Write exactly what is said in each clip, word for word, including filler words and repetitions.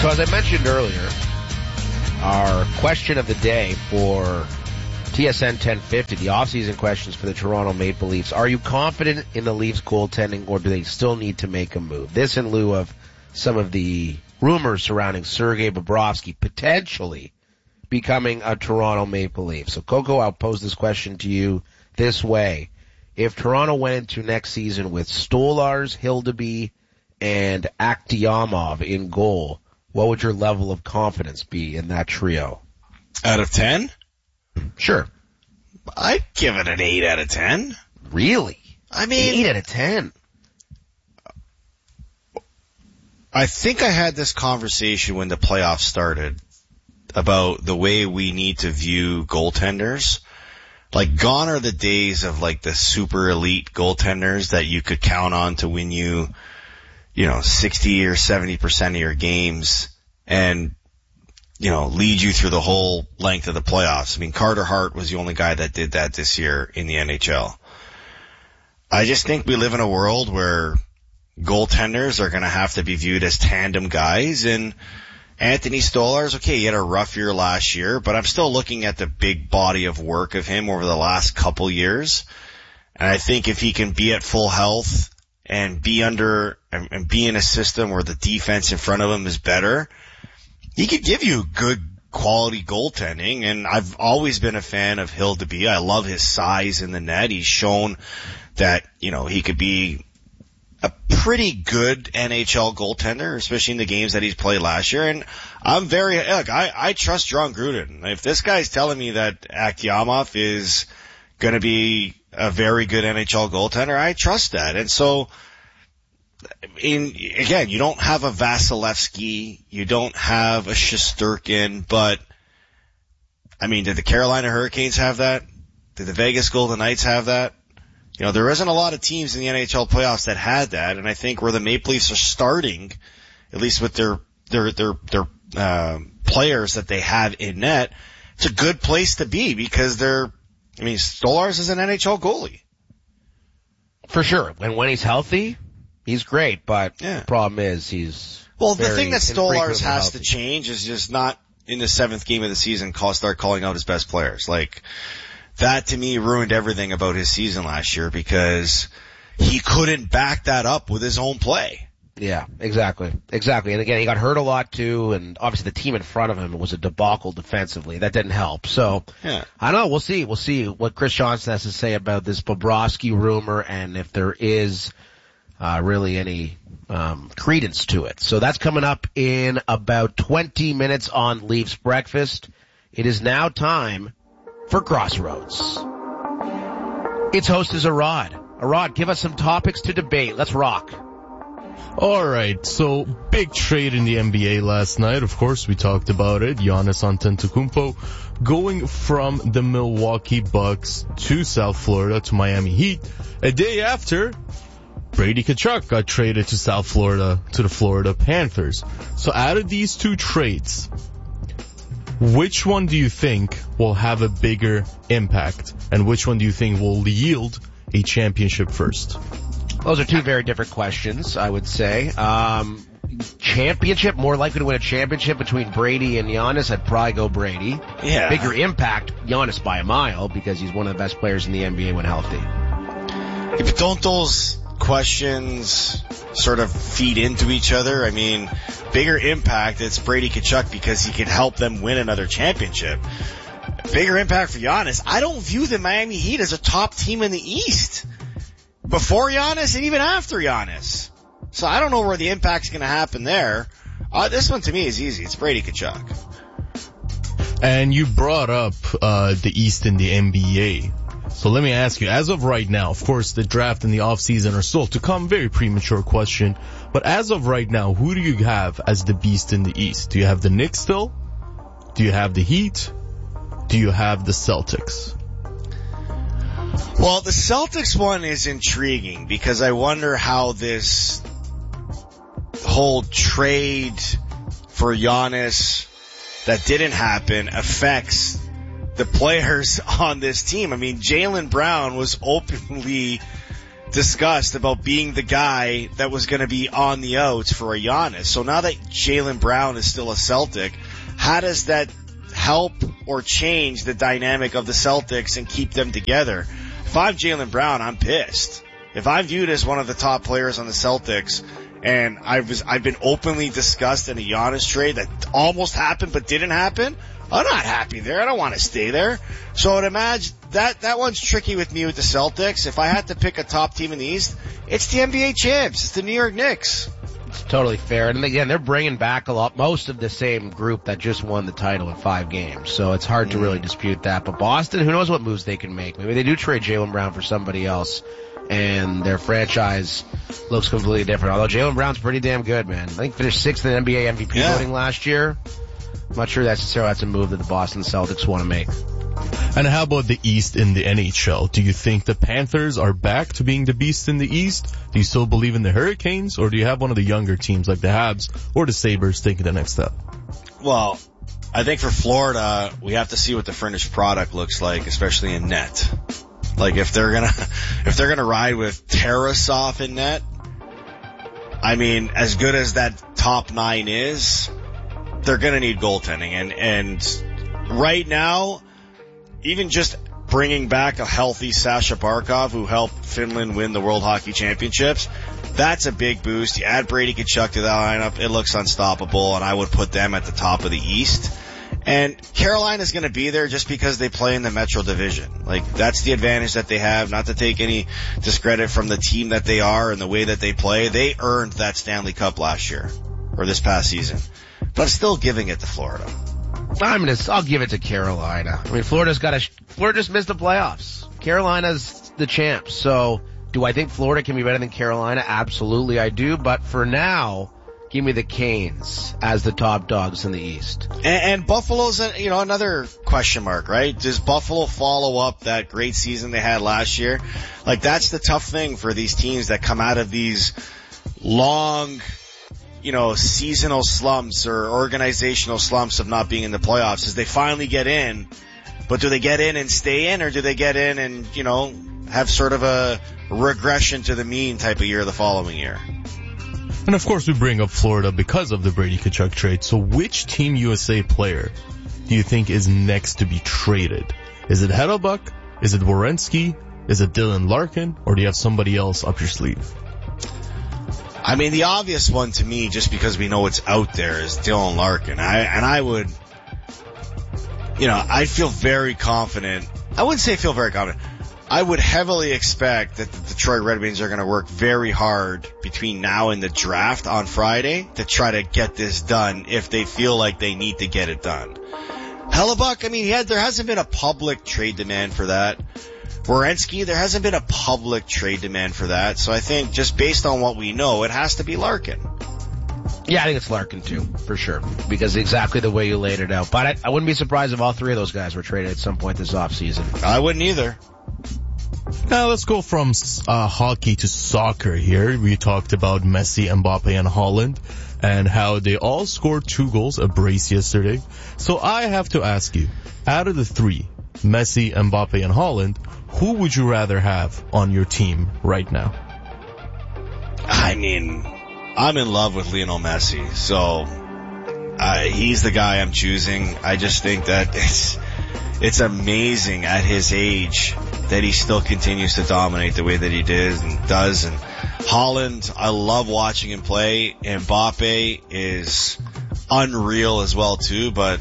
So as I mentioned earlier, our question of the day for T S N ten fifty, the offseason questions for the Toronto Maple Leafs. Are you confident in the Leafs goaltending, or do they still need to make a move? This in lieu of some of the rumors surrounding Sergei Bobrovsky potentially becoming a Toronto Maple Leaf. So Coco, I'll pose this question to you this way. If Toronto went into next season with Stolarz, Hildeby, and Akhtiamov in goal, what would your level of confidence be in that trio? Out of ten? Sure. I'd give it an eight out of ten. Really? I mean... eight out of ten. I think I had this conversation when the playoffs started about the way we need to view goaltenders. Like, gone are the days of, like, the super elite goaltenders that you could count on to win you, you know, sixty or seventy percent of your games and, you know, lead you through the whole length of the playoffs. I mean, Carter Hart was the only guy that did that this year in the N H L. I just think we live in a world where goaltenders are going to have to be viewed as tandem guys, and Anthony Stolarz, okay, he had a rough year last year, but I'm still looking at the big body of work of him over the last couple years. And I think if he can be at full health and be under, and, and be in a system where the defense in front of him is better, he could give you good quality goaltending. And I've always been a fan of Hildeby. I love his size in the net. He's shown that, you know, he could be a pretty good N H L goaltender, especially in the games that he's played last year. And I'm very, look, I, I trust John Gruden. If this guy's telling me that Akhtiamov is going to be a very good N H L goaltender, I trust that. And so, in, again, you don't have a Vasilevsky, you don't have a Shesterkin, but, I mean, did the Carolina Hurricanes have that? Did the Vegas Golden Knights have that? You know, there isn't a lot of teams in the N H L playoffs that had that, and I think where the Maple Leafs are starting, at least with their their their their uh, players that they have in net, it's a good place to be because they're. I mean, Stolarz is an N H L goalie for sure, and when he's healthy, he's great. But yeah. The problem is he's well. The thing that Stolarz has healthy. to change is just not in the seventh game of the season call start calling out his best players like. That, to me, ruined everything about his season last year because he couldn't back that up with his own play. Yeah, exactly. Exactly. And again, he got hurt a lot, too, and obviously the team in front of him was a debacle defensively. That didn't help. So, yeah. I don't know. We'll see. We'll see what Chris Johnson has to say about this Bobrovsky rumor and if there is uh really any um credence to it. So that's coming up in about twenty minutes on Leafs Breakfast. It is now time for Crossroads. Its host is Arad. Arad, give us some topics to debate. Let's rock. All right, so big trade in the N B A last night. Of course, we talked about it. Giannis Antetokounmpo going from the Milwaukee Bucks to South Florida to Miami Heat. A day after, Brady Tkachuk got traded to South Florida to the Florida Panthers. So out of these two trades, which one do you think will have a bigger impact, and which one do you think will yield a championship first? Those are two very different questions, I would say. Um, championship, more likely to win a championship between Brady and Giannis, I'd probably go Brady. Yeah. Bigger impact, Giannis by a mile, because he's one of the best players in the N B A when healthy. Yeah, but don't those questions sort of feed into each other? I mean, bigger impact, it's Brady Tkachuk because he can help them win another championship. Bigger impact for Giannis. I don't view the Miami Heat as a top team in the East before Giannis and even after Giannis. So I don't know where the impact's going to happen there. Uh, this one to me is easy. It's Brady Tkachuk. And you brought up uh the East in the N B A. So let me ask you, as of right now, of course, the draft and the offseason are still to come. Very premature question. But as of right now, who do you have as the beast in the East? Do you have the Knicks still? Do you have the Heat? Do you have the Celtics? Well, the Celtics one is intriguing because I wonder how this whole trade for Giannis that didn't happen affects the players on this team. I mean, Jaylen Brown was openly discussed about being the guy that was going to be on the outs for a Giannis. So now that Jaylen Brown is still a Celtic, how does that help or change the dynamic of the Celtics and keep them together? If I'm Jaylen Brown, I'm pissed. If I'm viewed as one of the top players on the Celtics, and I was, I've been openly discussed in a Giannis trade that almost happened but didn't happen, I'm not happy there. I don't want to stay there. So I'd imagine that, that one's tricky with me with the Celtics. If I had to pick a top team in the East, it's the N B A champs. It's the New York Knicks. It's totally fair. And again, they're bringing back a lot, most of the same group that just won the title in five games. So it's hard to really dispute that. But Boston, who knows what moves they can make. Maybe they do trade Jaylen Brown for somebody else, and their franchise looks completely different. Although Jaylen Brown's pretty damn good, man. I think finished sixth in the N B A M V P yeah. voting last year. I'm not sure necessarily that's a move that the Boston Celtics want to make. And how about the East in the N H L? Do you think the Panthers are back to being the beast in the East? Do you still believe in the Hurricanes? Or do you have one of the younger teams like the Habs or the Sabres taking the next step? Well, I think for Florida, we have to see what the finished product looks like, especially in net. Like if they're gonna, if they're gonna ride with Tarasov in net, I mean, as good as that top nine is, they're gonna need goaltending. And, and right now, even just bringing back a healthy Sasha Barkov, who helped Finland win the World Hockey Championships, that's a big boost. You add Brady Tkachuk to that lineup, it looks unstoppable, and I would put them at the top of the East. And Carolina's going to be there just because they play in the Metro Division. Like, that's the advantage that they have. Not to take any discredit from the team that they are and the way that they play. They earned that Stanley Cup last year, or this past season. But I'm still giving it to Florida. I'm gonna, I'll give it to Carolina. I mean, Florida's got a, Florida just missed the playoffs. Carolina's the champs. So, do I think Florida can be better than Carolina? Absolutely I do. But for now, give me the Canes as the top dogs in the East. And, and Buffalo's, a, you know, another question mark, right? Does Buffalo follow up that great season they had last year? Like, that's the tough thing for these teams that come out of these long, you know, seasonal slumps or organizational slumps of not being in the playoffs, is they finally get in, but do they get in and stay in, or do they get in and, you know, have sort of a regression to the mean type of year the following year? And of course we bring up Florida because of the Brady Tkachuk trade. So which Team U S A player do you think is next to be traded? Is it Hellebuyck? Is it Werenski? Is it Dylan Larkin? Or do you have somebody else up your sleeve? I mean, the obvious one to me, just because we know it's out there, is Dylan Larkin. I, and I would, you know, I feel very confident. I wouldn't say feel very confident. I would heavily expect that the Detroit Red Wings are going to work very hard between now and the draft on Friday to try to get this done if they feel like they need to get it done. Hellebuyck, I mean, he had, there hasn't been a public trade demand for that. Werenski, there hasn't been a public trade demand for that. So I think just based on what we know, it has to be Larkin. Yeah, I think it's Larkin too, for sure, because exactly the way you laid it out. But I, I wouldn't be surprised if all three of those guys were traded at some point this offseason. I wouldn't either. Now let's go from uh, hockey to soccer here. We talked about Messi, Mbappe, and Haaland, and how they all scored two goals, a brace yesterday. So I have to ask you, out of the three, Messi, Mbappe, and Haaland, who would you rather have on your team right now? I mean, I'm in love with Lionel Messi, so uh, he's the guy I'm choosing. I just think that it's it's amazing at his age that he still continues to dominate the way that he did and does. And Haaland, I love watching him play. And Mbappe is unreal as well too, but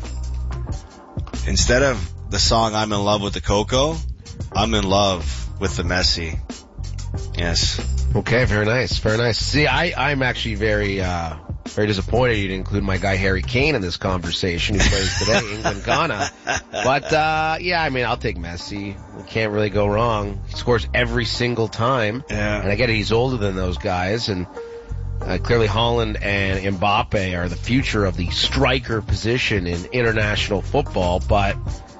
instead of the song I'm in love with the Coco, I'm in love with the Messi. Yes. Okay, very nice, very nice. See, I, I'm actually very, uh, very disappointed you didn't include my guy Harry Kane in this conversation, who plays today, England, Ghana. But, uh, yeah, I mean, I'll take Messi. We can't really go wrong. He scores every single time. Yeah. And I get it, he's older than those guys, and uh, clearly Haaland and Mbappe are the future of the striker position in international football, but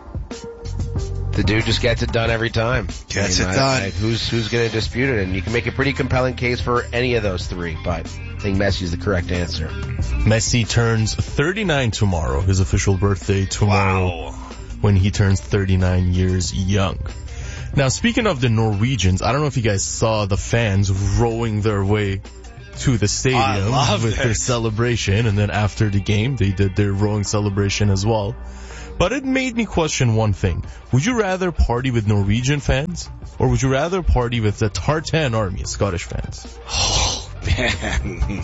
the dude just gets it done every time. Gets I mean, it done. I, I, who's who's going to dispute it? And you can make a pretty compelling case for any of those three, but I think Messi's the correct answer. Messi turns thirty-nine tomorrow, his official birthday tomorrow, Wow. when he turns thirty-nine years young. Now, speaking of the Norwegians, I don't know if you guys saw the fans rowing their way to the stadium with it. Their celebration, and then after the game, they did their rowing celebration as well. But it made me question one thing. Would you rather party with Norwegian fans, or would you rather party with the Tartan Army, Scottish fans? Oh, man.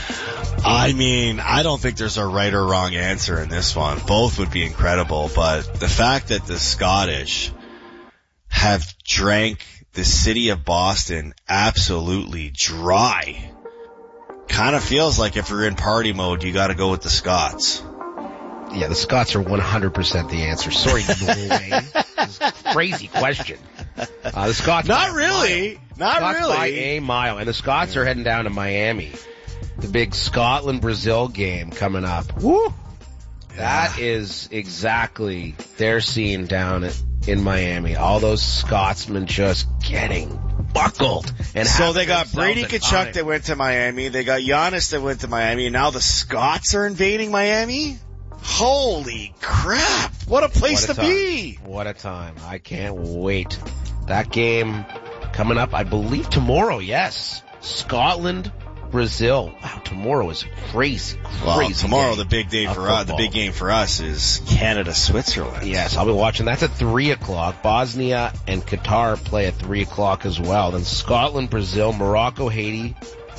I mean, I don't think there's a right or wrong answer in this one. Both would be incredible, but the fact that the Scottish have drank the city of Boston absolutely dry kind of feels like if you're in party mode, you got to go with the Scots. Yeah, the Scots are one hundred percent the answer. Sorry, Norway. This is a crazy question. Uh, the Scots... Not really. Not Scots really. by a mile. And the Scots yeah. are heading down to Miami. The big Scotland-Brazil game coming up. Woo! That yeah. is exactly their scene down at, in Miami. All those Scotsmen just getting buckled. And so they got Brady Tkachuk that went to Miami. They got Giannis that went to Miami. And now the Scots are invading Miami? Holy crap. What a place what a to time. be. What a time. I can't wait. That game coming up, I believe tomorrow, yes. Scotland, Brazil. Wow, tomorrow is crazy, crazy. Well, tomorrow the big day for us, the big game for us is Canada, Switzerland. Yes, I'll be watching. That's at three o'clock. Bosnia and Qatar play at three o'clock as well. Then Scotland, Brazil, Morocco, Haiti,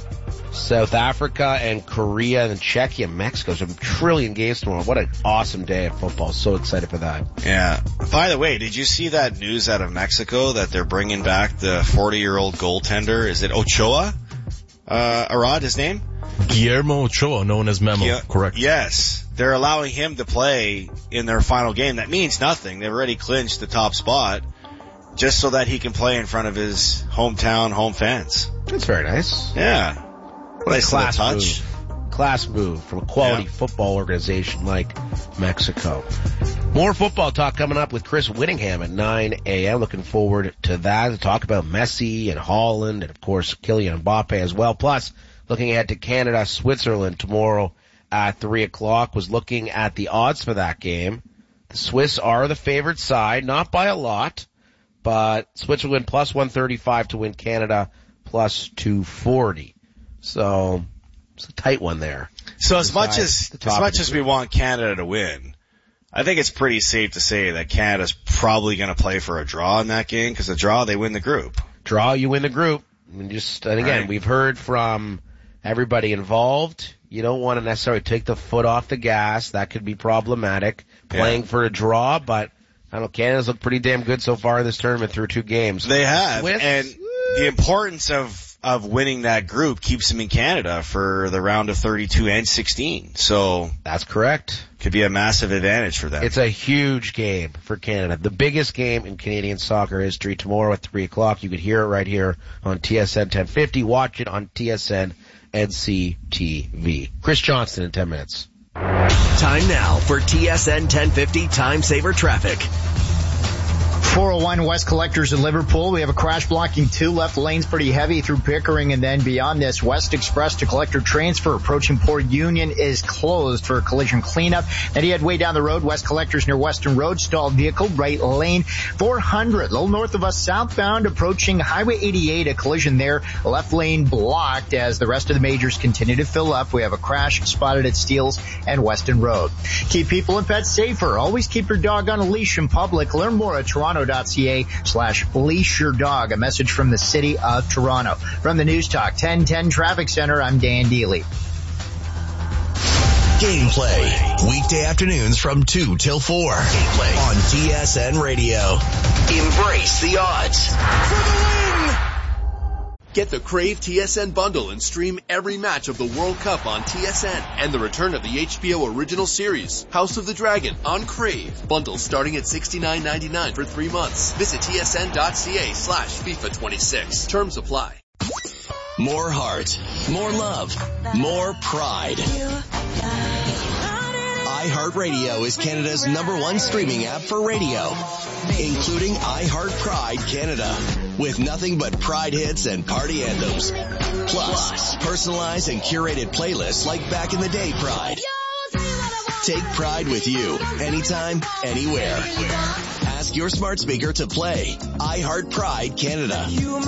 South Africa, and Korea, and then Czechia, Mexico. So a trillion games tomorrow. What an awesome day of football. So excited for that. Yeah. By the way, did you see that news out of Mexico that they're bringing back the forty-year-old goaltender? Is it Ochoa? Uh, Arad, his name? Guillermo Ochoa, known as Memo, yeah, correct. Yes. They're allowing him to play in their final game. That means nothing. They've already clinched the top spot just so that he can play in front of his hometown home fans. That's very nice. Yeah. What nice a class touch. Move. Class move from a quality yeah. football organization like Mexico. More football talk coming up with Chris Whittingham at nine a.m. Looking forward to that, to talk about Messi and Haaland and, of course, Kylian Mbappe as well. Plus, looking ahead to Canada, Switzerland tomorrow at three o'clock. Was looking at the odds for that game. The Swiss are the favored side, not by a lot, but Switzerland plus one thirty-five to win, Canada plus two forty. So it's a tight one there. So as much as as much as we want Canada to win, I think it's pretty safe to say that Canada's probably going to play for a draw in that game, because a draw, they win the group. Draw, you win the group. And just and again, right. We've heard from everybody involved. You don't want to necessarily take the foot off the gas. That could be problematic. Playing yeah. for a draw, but I don't know. Canada's looked pretty damn good so far in this tournament through two games. They have, Swiss, and the importance of of winning that group keeps them in Canada for the round of thirty-two and sixteen. So that's correct. Could be a massive advantage for them. It's a huge game for Canada. The biggest game in Canadian soccer history tomorrow at three o'clock. You could hear it right here on T S N ten fifty. Watch it on T S N N C T V. Chris Johnston in ten minutes. Time now for T S N ten fifty Time Saver Traffic. four oh one West Collectors in Liverpool. We have a crash blocking two left lanes pretty heavy through Pickering, and then beyond this, West Express to Collector Transfer approaching Port Union is closed for collision cleanup. And you head way down the road, West Collectors near Western Road, stalled vehicle, right lane. four hundred, a little north of us, southbound approaching Highway eighty-eight, a collision there, left lane blocked as the rest of the majors continue to fill up. We have a crash spotted at Steeles and Weston Road. Keep people and pets safer. Always keep your dog on a leash in public. Learn more at Toronto.ca slash leash your dog. A message from the city of Toronto. From the News Talk ten ten Traffic Center, I'm Dan Dealey. Gameplay. Weekday afternoons from two till four. Gameplay on T S N Radio. Embrace the odds. For the win! Get the Crave T S N bundle and stream every match of the World Cup on T S N and the return of the H B O original series, House of the Dragon, on Crave. Bundles starting at sixty-nine ninety-nine for three months. Visit tsn.ca slash FIFA twenty-six. Terms apply. More heart, more love, more pride. iHeartRadio is Canada's number one streaming app for radio, including iHeart Pride Canada, with nothing but Pride hits and party anthems. Plus, personalized and curated playlists like Back in the Day Pride. Take pride with you, anytime, anywhere. Ask your smart speaker to play iHeart Pride Canada.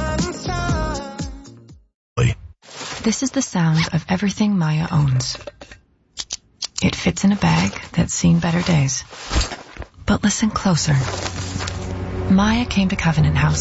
This is the sound of everything Maya owns. It fits in a bag that's seen better days. But listen closer. Maya came to Covenant House